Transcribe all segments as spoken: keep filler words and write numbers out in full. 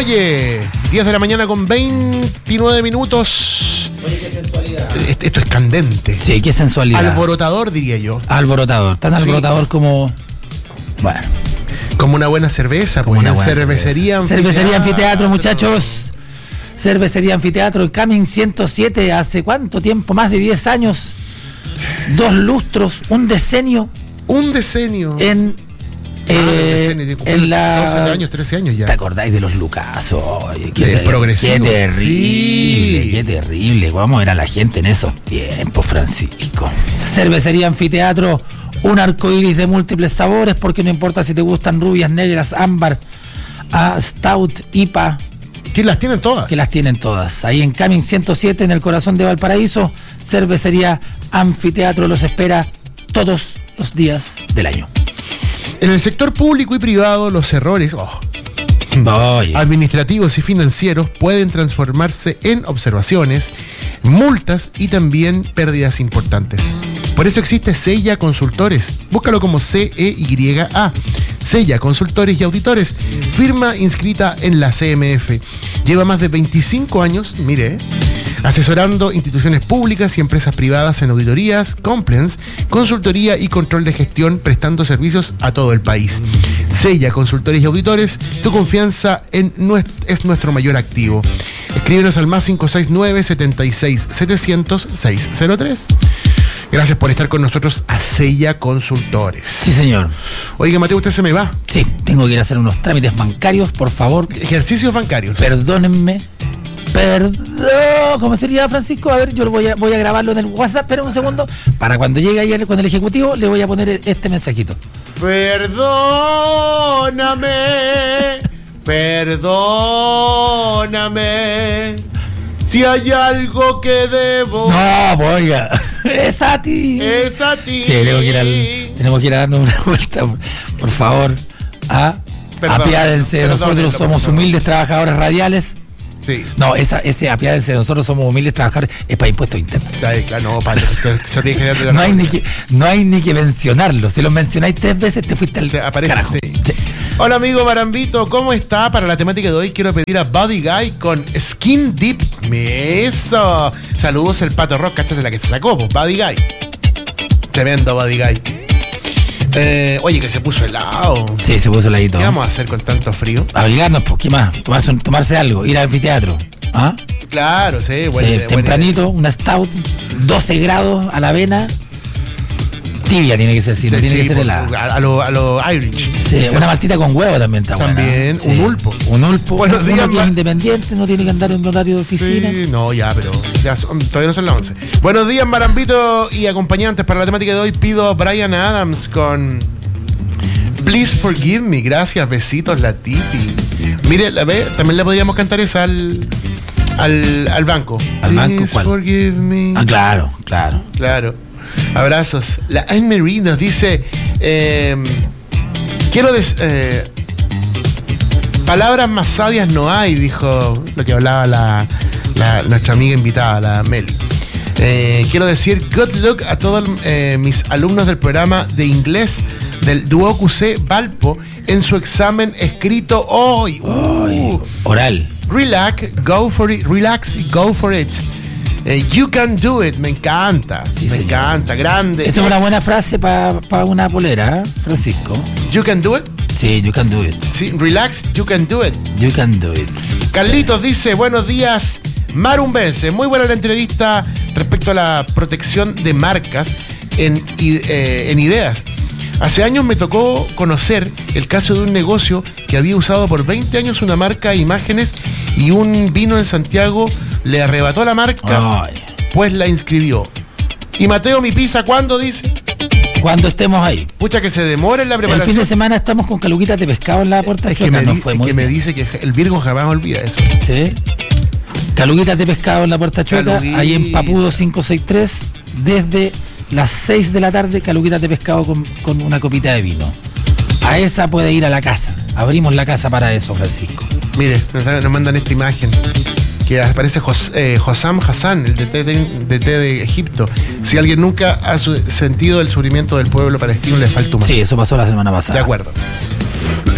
Oye, diez de la mañana con veintinueve minutos. Oye, qué sensualidad. Esto es candente. Sí, qué sensualidad. Alborotador, diría yo. Alborotador, tan alborotador sí. como... Bueno. Como una buena cerveza, como pues. Una buena cervecería cerveza. anfiteatro. Cervecería anfiteatro, muchachos. Cervecería Anfiteatro, el Camin ciento siete, ¿hace cuánto tiempo? Más de diez años. Dos lustros, un decenio. Un decenio. En... Eh, decenio, en la... doce años, trece años ya. ¿Te acordáis de los Lucazos? Oye, qué, de ter- progresivo. qué terrible, sí. qué terrible. Vamos a ver a la gente en esos tiempos, Francisco. Cervecería Anfiteatro, un arcoíris de múltiples sabores, porque no importa si te gustan rubias, negras, ámbar, a stout, I P A. ¿Quién las tienen todas? Que las tienen todas. Ahí en Camin ciento siete, en el corazón de Valparaíso, Cervecería Anfiteatro los espera todos los días del año. En el sector público y privado, los errores oh, Oye. administrativos y financieros pueden transformarse en observaciones, multas y también pérdidas importantes. Por eso existe Sella Consultores. Búscalo como C E Y A. Sella Consultores y Auditores. Firma inscrita en la C M F. Lleva más de veinticinco años, mire, asesorando instituciones públicas y empresas privadas en auditorías, compliance, consultoría y control de gestión, prestando servicios a todo el país. Sella Consultores y Auditores, tu confianza en nuest- es nuestro mayor activo. Escríbenos al más cinco seis nueve, setenta y seis, setecientos, seiscientos tres. Gracias por estar con nosotros a Sella Consultores. Sí, señor. Oiga, Mateo, usted se me va. Sí, tengo que ir a hacer unos trámites bancarios, por favor. Ejercicios bancarios. Perdónenme. Perdón. ¿Cómo sería, Francisco? A ver, yo lo voy a, voy a grabarlo en el WhatsApp. Espera un segundo. Para cuando llegue ahí con el ejecutivo, le voy a poner este mensajito. Perdóname. Perdóname. Si hay algo que debo. No, oiga. Es a ti. Es a ti. Sí, tenemos que ir, al, tenemos que ir a darnos una vuelta, por, por favor. A, Perdón, apiádense de nosotros, perdónenlo, somos por favor. humildes trabajadores radiales. Sí. No, esa, ese apiádense de nosotros, somos humildes trabajadores, es para impuestos internos. Ahí, claro, no, para tesorería general de la No hay ni que, no hay ni que mencionarlo. Si lo mencionáis tres veces, te fuiste al Te aparece, carajo. sí. Sí. Hola amigo Marambito, ¿cómo está? Para la temática de hoy quiero pedir a Buddy Guy con Skin Deep. Eso. Saludos el Pato Rock, ¿cachas? La que se sacó, pues, Buddy Guy. Tremendo Buddy Guy. Eh, oye, que se puso helado. Sí, se puso heladito. ¿Qué vamos a hacer con tanto frío? Abrigarnos, pues, ¿qué más? Tomarse, tomarse algo, ir al anfiteatro. ¿Ah? Claro, sí, Sí, buena idea, buena tempranito, una stout, doce grados a la avena. Tibia tiene que ser, sí, no idea. tiene Sí, que ser por- helada. A lo, a lo Irish. Sí, una maltita con huevo también está buena. También, Sí. un ulpo. Un ulpo. Buenos Uno días, que Ma- es independiente, no tiene que andar en horario de oficina. Sí, no, ya, pero ya son- todavía no son las once. Buenos días, Marambito y acompañantes. Para la temática de hoy pido a Bryan Adams con Please Forgive Me. Gracias, besitos, la Titi. Mire, la ve, también le podríamos cantar esa al, al, al banco. ¿Al banco Please cuál? Forgive Me. Ah, claro, claro. Claro. Abrazos. La Anne-Marie nos dice, eh, quiero des, eh, palabras más sabias no hay, dijo lo que hablaba la, la- nuestra amiga invitada, la Mel. Eh, quiero decir good luck a todos eh, mis alumnos del programa de inglés del Duo Q C Valpo en su examen escrito hoy. Uh, Ay, oral. relax, go for it, relax, go for it. Eh, you can do it, me encanta, Sí, me señor. encanta, grande. Esa es una buena frase para pa una polera, ¿eh, Francisco? You can do it, Sí, you can do it. sí, relax, you can do it. You can do it. Carlitos dice, buenos días, Marumbense. Muy buena la entrevista respecto a la protección de marcas en, i- eh, en ideas. Hace años me tocó conocer el caso de un negocio que había usado por veinte años una marca de imágenes y un vino en Santiago le arrebató la marca, Ay, pues la inscribió. Y Mateo, mi pizza, ¿cuándo dice? cuando estemos ahí. Pucha, que se demora en la El preparación. fin de semana estamos con caluguitas de pescado en la puerta es que, me, no di- fue es muy que me bien. dice que el Virgo jamás olvida eso. Sí. Caluguitas de pescado en la Puerta Chueca, Caluguita. ahí en Papudo quinientos sesenta y tres, desde las seis de la tarde, caluguitas de pescado con, con una copita de vino. A esa puede ir a la casa. Abrimos la casa para eso, Francisco. Mire, nos, da- nos mandan esta imagen que aparece Jos, eh, Hossam Hassan, el D T de, D T de Egipto. Si alguien nunca ha su- sentido el sufrimiento del pueblo palestino, le falta humano. Sí, eso pasó la semana pasada. De acuerdo.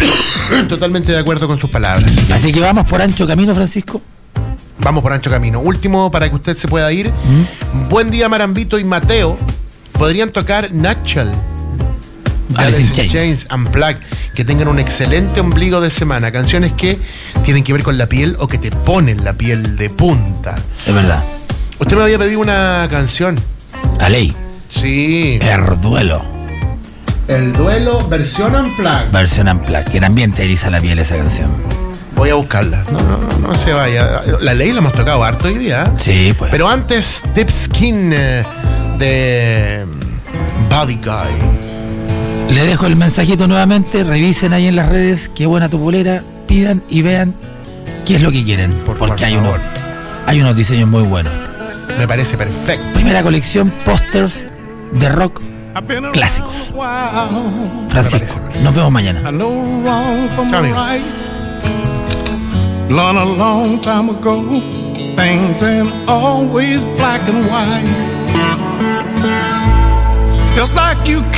Totalmente de acuerdo con sus palabras. Así que vamos por ancho camino, Francisco. Vamos por ancho camino. Último, para que usted se pueda ir. ¿Mm? Buen día, Marambito y Mateo. Podrían tocar Nutshell, Alice in Chains. Chains Unplugged. Que tengan un excelente ombligo de semana. Canciones que tienen que ver con la piel o que te ponen la piel de punta. Es verdad. Usted me había pedido una canción. La ley. Sí. El duelo. El duelo, versión Unplugged. Versión Unplugged. Que también te eriza la piel esa canción. Voy a buscarla. No, no, no, no se vaya. La ley la hemos tocado harto hoy día. Sí, pues. Pero antes, Deep Skin eh, de Body Guy. Le dejo el mensajito nuevamente. Revisen ahí en las redes. Qué buena tu polera. Pidan y vean qué es lo que quieren. Por, porque por hay, unos, hay unos diseños muy buenos. Me parece perfecto. Primera colección, pósters de rock clásicos. Francisco, nos vemos mañana. Chao, amigo. Learned a long time ago, things ain't always black and white. Just like you